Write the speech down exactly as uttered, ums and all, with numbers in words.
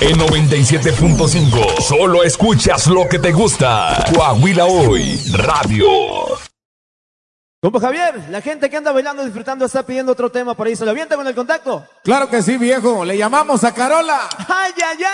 En noventa y siete punto cinco, solo escuchas lo que te gusta. Coahuila Hoy, Radio. Compa Javier, la gente que anda bailando, disfrutando, está pidiendo otro tema por ahí. ¿Se lo avienta con el contacto? Claro que sí, viejo. Le llamamos a Carola. ¡Ay, ay, ay!